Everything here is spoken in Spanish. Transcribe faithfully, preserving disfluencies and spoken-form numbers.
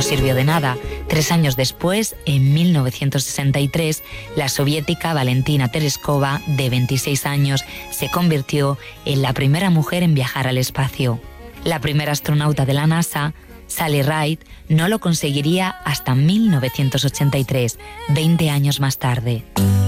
no sirvió de nada. Tres años después, en mil novecientos sesenta y tres, la soviética Valentina Tereskova, de veintiséis años, se convirtió en la primera mujer en viajar al espacio. La primera astronauta de la NASA, Sally Ride, no lo conseguiría hasta mil novecientos ochenta y tres, veinte años más tarde.